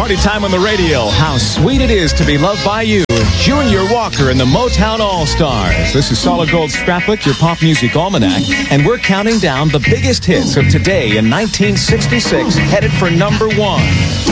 Party time on the radio. How sweet it is to be loved by you. Junior Walker and the Motown All-Stars. This is Solid Gold Scrapbook, your pop music almanac, and we're counting down the biggest hits of today in 1966, headed for number one.